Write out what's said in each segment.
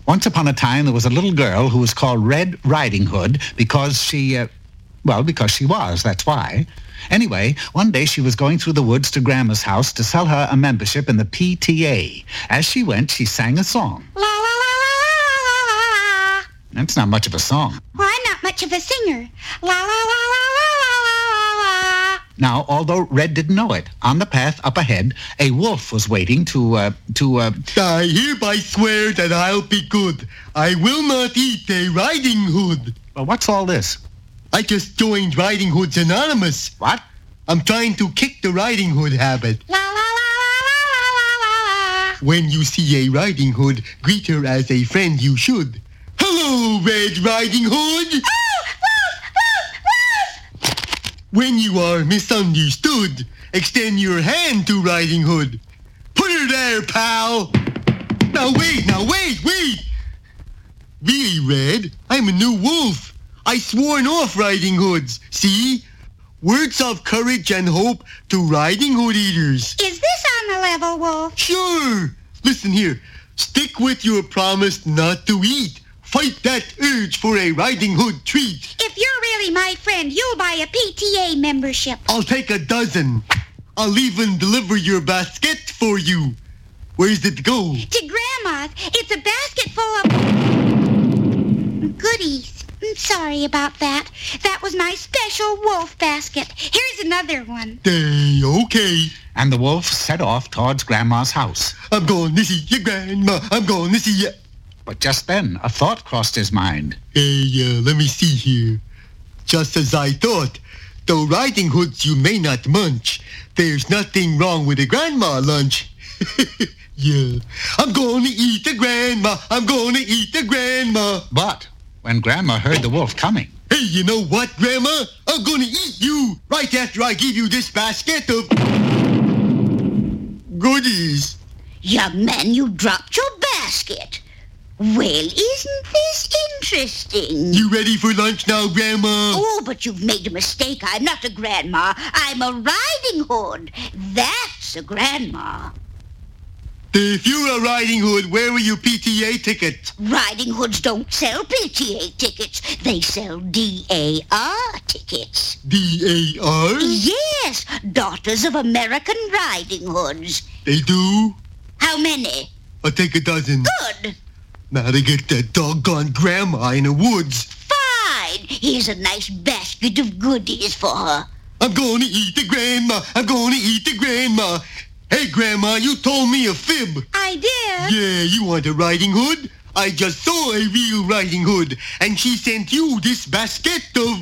Once upon a time, there was a little girl who was called Red Riding Hood because because she was, that's why. Anyway, one day she was going through the woods to Grandma's house to sell her a membership in the PTA. As she went, she sang a song. La la la la la la la la. That's not much of a song. Well, I'm not much of a singer. La la la la la la la la. Now, although Red didn't know it, on the path up ahead, a wolf was waiting to I hereby swear that I'll be good. I will not eat a Riding Hood. Well, what's all this? I just joined Riding Hoods Anonymous. What? I'm trying to kick the Riding Hood habit. La la la la la la la la. When you see a Riding Hood, greet her as a friend you should. Hello, Red Riding Hood! When you are misunderstood, extend your hand to Riding Hood. Put her there, pal! Now wait! Really, Red? I'm a new wolf. I sworn off Riding Hoods. See? Words of courage and hope to Riding Hood eaters. Is this on the level, Wolf? Sure! Listen here. Stick with your promise not to eat. Fight that urge for a Riding Hood treat. If you're really my friend, you'll buy a PTA membership. I'll take a dozen. I'll even deliver your basket for you. Where's it go? To Grandma's. It's a basket full of goodies. I'm sorry about that. That was my special wolf basket. Here's another one. Okay. And the wolf set off towards Grandma's house. I'm going to see your grandma. I'm going to see you. But just then, a thought crossed his mind. Hey, let me see here. Just as I thought, though Riding Hoods you may not munch, there's nothing wrong with a grandma lunch. Yeah, I'm going to eat the grandma. I'm going to eat the grandma. But when Grandma heard the wolf coming... Hey, you know what, Grandma? I'm going to eat you right after I give you this basket of goodies. Young man, you dropped your basket. Well, isn't this interesting? You ready for lunch now, Grandma? Oh, but you've made a mistake. I'm not a grandma. I'm a Riding Hood. That's a grandma. If you're a Riding Hood, where were your PTA tickets? Riding Hoods don't sell PTA tickets. They sell DAR tickets. DAR? Yes, Daughters of American Riding Hoods. They do? How many? I'll take a dozen. Good. Now to get that doggone grandma in the woods. Fine. Here's a nice basket of goodies for her. I'm going to eat the grandma. I'm going to eat the grandma. Hey, Grandma, you told me a fib. I did. Yeah, you want a Riding Hood? I just saw a real Riding Hood, and she sent you this basket of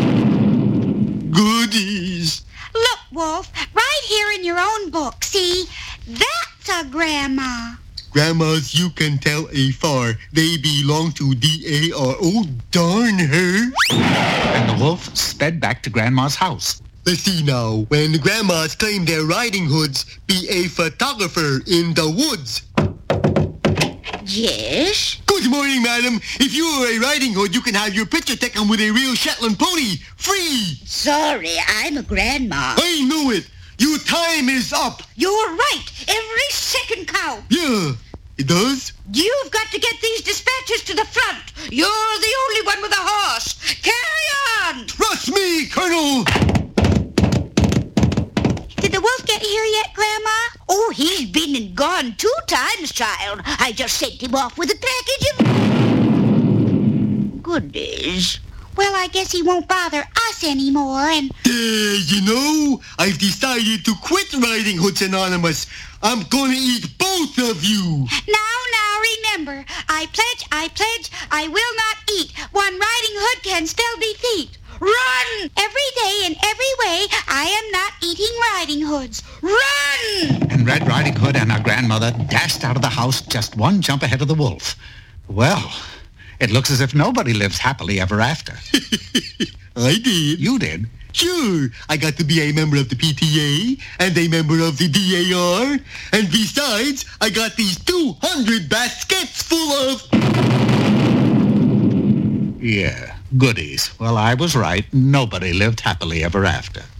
goodies. Look, Wolf, right here in your own book, see? That's a grandma. Grandmas, you can tell afar. They belong to DAR. Oh, darn her. And the wolf sped back to Grandma's house. Let's see now. When the grandmas claim their Riding Hoods, be a photographer in the woods. Yes? Good morning, madam. If you are a Riding Hood, you can have your picture taken with a real Shetland pony. Free! Sorry, I'm a grandma. I knew it. Your time is up. You're right. Every second counts. Yeah, it does. You've got to get these dispatches to the front. You're the only one with a horse. Carry on. Trust me, Colonel. Did the wolf get here yet, Grandma? Oh, he's been and gone 2 times, child. I just sent him off with a package of goodies. Well, I guess he won't bother us anymore, and... You know, I've decided to quit Riding Hoods Anonymous. I'm going to eat both of you. Now, remember, I pledge, I will not eat. One Riding Hood can spell defeat. Run! Every day in every way, I am not eating Riding Hoods. Run! And Red Riding Hood and her grandmother dashed out of the house just one jump ahead of the wolf. Well, it looks as if nobody lives happily ever after. I did. You did? Sure. I got to be a member of the PTA and a member of the DAR. And besides, I got these 200 baskets full of... Yeah, goodies. Well, I was right. Nobody lived happily ever after.